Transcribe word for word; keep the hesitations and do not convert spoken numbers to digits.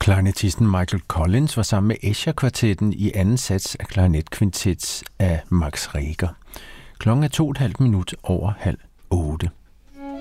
Klarinettisten Michael Collins var sammen med Escher-kvartetten i anden sats af klarinetkvintet af Max Reger. Klokken er to og et halvt minut over halv otte.